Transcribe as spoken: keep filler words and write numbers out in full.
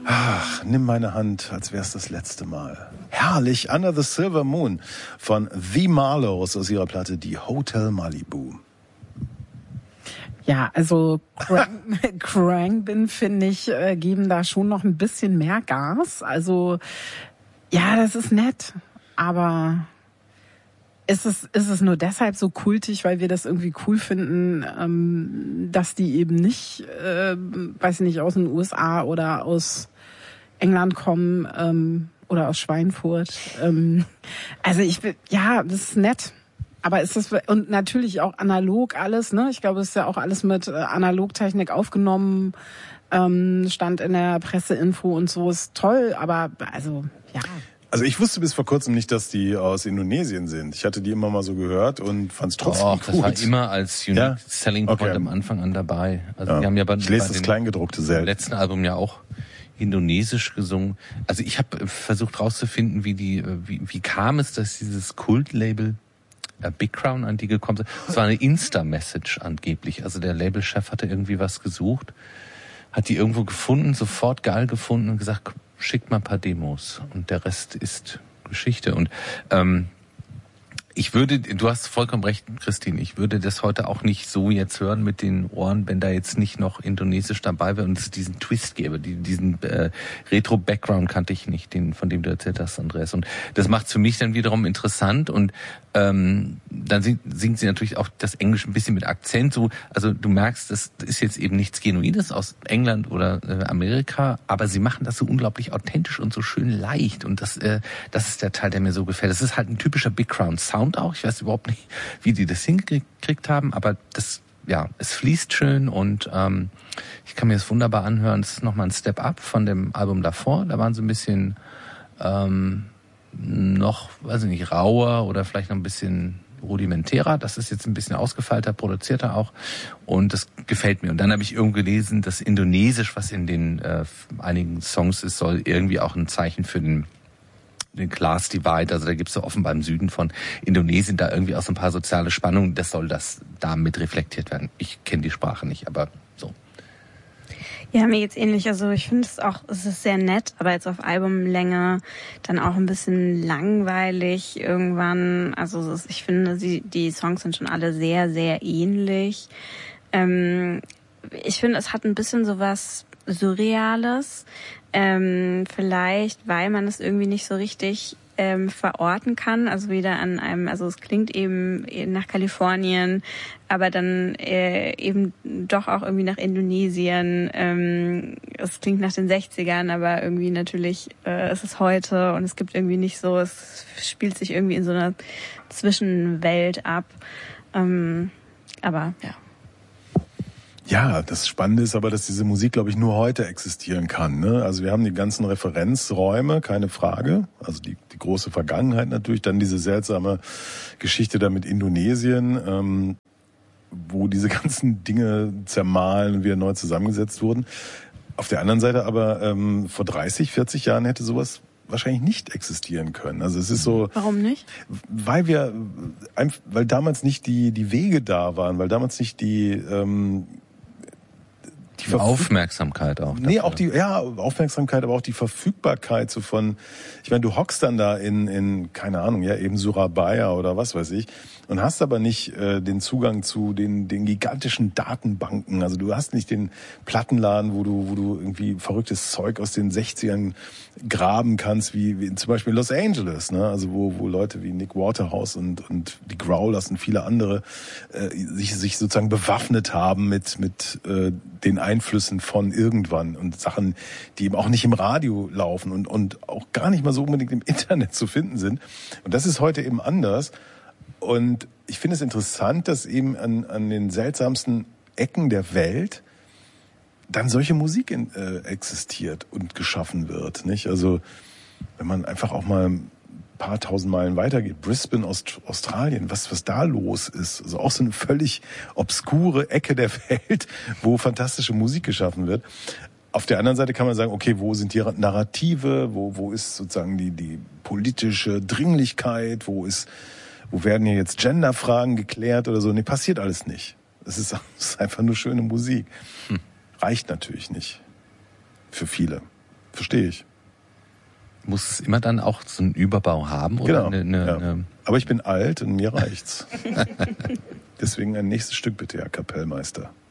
Ach, nimm meine Hand, als wär's das letzte Mal. Herrlich, Under the Silver Moon von The Marlows aus ihrer Platte Die Hotel Malibu. Ja, also Khruangbin, finde ich, äh, geben da schon noch ein bisschen mehr Gas. Also ja, das ist nett, aber ist es, ist es nur deshalb so kultig, weil wir das irgendwie cool finden, ähm, dass die eben nicht, äh, weiß nicht, aus den U S A oder aus England kommen ähm, oder aus Schweinfurt. Ähm, also ich will, ja, das ist nett. Aber ist das, und natürlich auch analog alles, ne? Ich glaube, es ist ja auch alles mit äh, Analogtechnik aufgenommen, ähm, stand in der Presseinfo und so, ist toll, aber also, ja. Also ich wusste bis vor kurzem nicht, dass die aus Indonesien sind. Ich hatte die immer mal so gehört und fand es trotzdem oh, gut. Das war immer als Unique ja? Selling Point okay. am Anfang an dabei. Also ja. die haben ja bei, ich lese bei das Kleingedruckte selten. Im letzten Album ja auch indonesisch gesungen. Also ich habe versucht rauszufinden, wie die, wie, wie kam es, dass dieses Kultlabel Big Crown an die gekommen sind. Es war eine Insta-Message angeblich. Also der Labelchef hatte irgendwie was gesucht, hat die irgendwo gefunden, sofort geil gefunden und gesagt, schickt mal ein paar Demos. Und der Rest ist Geschichte. Und ähm, ich würde, du hast vollkommen recht, Christine, ich würde das heute auch nicht so jetzt hören mit den Ohren, wenn da jetzt nicht noch Indonesisch dabei wäre und es diesen Twist gäbe. Die, diesen äh, Retro-Background kannte ich nicht, den von dem du erzählt hast, Andreas. Und das macht es für mich dann wiederum interessant und ähm, dann singt, singt sie natürlich auch das Englisch ein bisschen mit Akzent. So, also du merkst, das ist jetzt eben nichts Genuines aus England oder äh, Amerika, aber sie machen das so unglaublich authentisch und so schön leicht. Und das, äh, das ist der Teil, der mir so gefällt. Das ist halt ein typischer Big Crown Sound auch. Ich weiß überhaupt nicht, wie die das hingekriegt haben, aber das, ja, es fließt schön und ähm, ich kann mir das wunderbar anhören. Es ist nochmal ein Step up von dem Album davor. Da waren sie ein bisschen ähm, noch, weiß ich nicht, rauer oder vielleicht noch ein bisschen rudimentärer. Das ist jetzt ein bisschen ausgefeilter, produzierter auch. Und das gefällt mir. Und dann habe ich irgendwo gelesen, dass Indonesisch, was in den äh, einigen Songs ist, soll irgendwie auch ein Zeichen für den den Class Divide, also da gibt's so offenbar im Süden von Indonesien da irgendwie auch so ein paar soziale Spannungen. Das soll das da mit reflektiert werden. Ich kenne die Sprache nicht, aber so. Ja, mir geht's ähnlich. Also ich finde es auch, es ist sehr nett, aber jetzt auf Albumlänge dann auch ein bisschen langweilig irgendwann. Also ist, ich finde, sie, die Songs sind schon alle sehr, sehr ähnlich. Ähm, ich finde, es hat ein bisschen sowas Surreales. Ähm, vielleicht, weil man es irgendwie nicht so richtig ähm, verorten kann, also wieder an einem, also es klingt eben nach Kalifornien, aber dann äh, eben doch auch irgendwie nach Indonesien. Ähm, es klingt nach den sechzigern, aber irgendwie natürlich äh, ist es heute und es gibt irgendwie nicht so, es spielt sich irgendwie in so einer Zwischenwelt ab. Ähm, aber ja. Ja, das Spannende ist aber, dass diese Musik, glaube ich, nur heute existieren kann. Ne? Also wir haben die ganzen Referenzräume, keine Frage. Also die, die große Vergangenheit natürlich. Dann diese seltsame Geschichte da mit Indonesien, ähm, wo diese ganzen Dinge zermahlen und wieder neu zusammengesetzt wurden. Auf der anderen Seite aber ähm, vor dreißig, vierzig Jahren hätte sowas wahrscheinlich nicht existieren können. Also es ist so. Warum nicht? Weil wir, weil damals nicht die die Wege da waren, weil damals nicht die ähm, Die Aufmerksamkeit auch. Nee, auch die, ja, Aufmerksamkeit, aber auch die Verfügbarkeit so von, ich meine, du hockst dann da in, in, keine Ahnung, ja, eben Surabaya oder was weiß ich, und hast aber nicht äh, den Zugang zu den, den gigantischen Datenbanken. Also du hast nicht den Plattenladen, wo du, wo du irgendwie verrücktes Zeug aus den sechzigern graben kannst, wie, wie zum Beispiel in Los Angeles, ne? Also wo, wo Leute wie Nick Waterhouse und, und die Growlers und viele andere äh, sich, sich sozusagen bewaffnet haben mit, mit äh, den Einflüssen von irgendwann und Sachen, die eben auch nicht im Radio laufen und, und auch gar nicht mal so unbedingt im Internet zu finden sind. Und das ist heute eben anders. Und ich finde es interessant, dass eben an, an den seltsamsten Ecken der Welt dann solche Musik in, äh, existiert und geschaffen wird, nicht? Also wenn man einfach auch mal ein paar tausend Meilen weitergeht, Brisbane, Aust- Australien, was was da los ist, also auch so eine völlig obskure Ecke der Welt, wo fantastische Musik geschaffen wird. Auf der anderen Seite kann man sagen, okay, wo sind die Narrative, wo wo ist sozusagen die die politische Dringlichkeit, wo ist wo werden hier jetzt Genderfragen geklärt oder so? Nee, passiert alles nicht. Es ist, es ist einfach nur schöne Musik. Hm. Reicht natürlich nicht. Für viele. Verstehe ich. Muss es immer dann auch so einen Überbau haben? Oder Genau. eine, eine, ja. eine Aber ich bin alt und mir reicht's. Deswegen ein nächstes Stück bitte, Herr Kapellmeister.